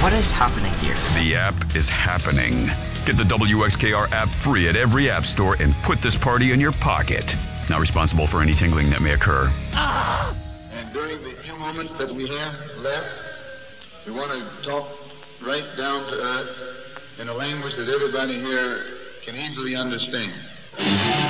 What is happening here? The app is happening. Get the WXKR app free at every app store and put this party in your pocket. Not responsible for any tingling that may occur. And during the few moments that we have left, we want to talk right down to earth in a language that everybody here can easily understand.